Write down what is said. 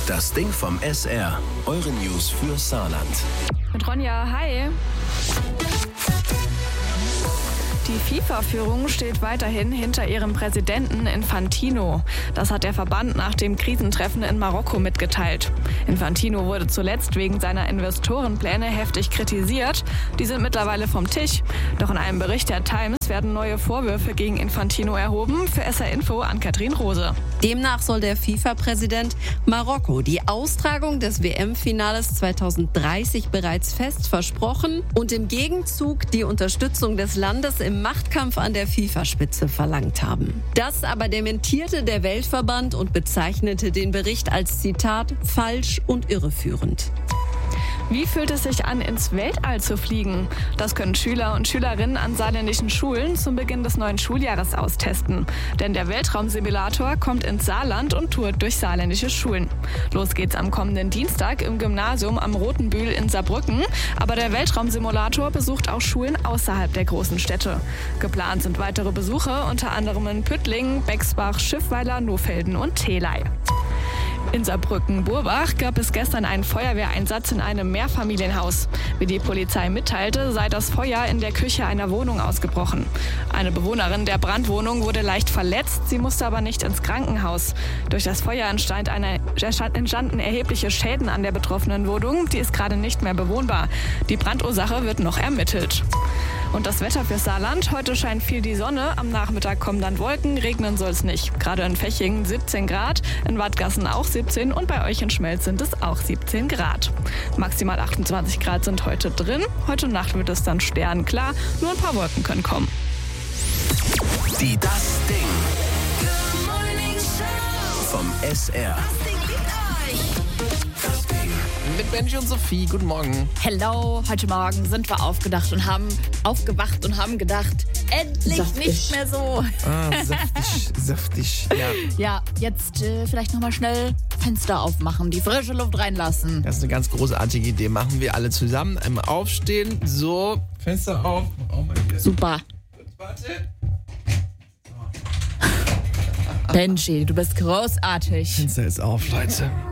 Das Ding vom SR. Eure News für Saarland. Mit Ronja, hi. Die FIFA-Führung steht weiterhin hinter ihrem Präsidenten Infantino. Das hat der Verband nach dem Krisentreffen in Marokko mitgeteilt. Infantino wurde zuletzt wegen seiner Investorenpläne heftig kritisiert. Die sind mittlerweile vom Tisch. Doch in einem Bericht der Times werden neue Vorwürfe gegen Infantino erhoben. Für SR Info an Katrin Rose. Demnach soll der FIFA-Präsident Marokko die Austragung des WM-Finales 2030 bereits fest versprochen und im Gegenzug die Unterstützung des Landes im Machtkampf an der FIFA-Spitze verlangt haben. Das aber dementierte der Weltverband und bezeichnete den Bericht als Zitat falsch und irreführend. Wie fühlt es sich an, ins Weltall zu fliegen? Das können Schüler und Schülerinnen an saarländischen Schulen zum Beginn des neuen Schuljahres austesten. Denn der Weltraumsimulator kommt ins Saarland und tourt durch saarländische Schulen. Los geht's am kommenden Dienstag im Gymnasium am Rotenbühl in Saarbrücken. Aber der Weltraumsimulator besucht auch Schulen außerhalb der großen Städte. Geplant sind weitere Besuche, unter anderem in Püttlingen, Bexbach, Schiffweiler, Nohfelden und Theley. In Saarbrücken-Burbach gab es gestern einen Feuerwehreinsatz in einem Mehrfamilienhaus. Wie die Polizei mitteilte, sei das Feuer in der Küche einer Wohnung ausgebrochen. Eine Bewohnerin der Brandwohnung wurde leicht verletzt, sie musste aber nicht ins Krankenhaus. Durch das Feuer entstanden erhebliche Schäden an der betroffenen Wohnung, die ist gerade nicht mehr bewohnbar. Die Brandursache wird noch ermittelt. Und das Wetter für Saarland. Heute scheint viel die Sonne. Am Nachmittag kommen dann Wolken. Regnen soll es nicht. Gerade in Fechingen 17 Grad, in Wadgassen auch 17 und bei euch in Schmelz sind es auch 17 Grad. Maximal 28 Grad sind heute drin. Heute Nacht wird es dann sternklar. Nur ein paar Wolken können kommen. Die Das Ding. Vom SR. Mit Benji und Sophie, guten Morgen. Hello, heute Morgen sind wir aufgewacht und haben gedacht, endlich saftig. Nicht mehr so. Saftig. Ja, jetzt vielleicht nochmal schnell Fenster aufmachen, die frische Luft reinlassen. Das ist eine ganz großartige Idee. Machen wir alle zusammen. Einmal aufstehen. So, Fenster auf. Oh mein Gott. Super. Warte. Benji, du bist großartig. Fenster ist auf, Leute.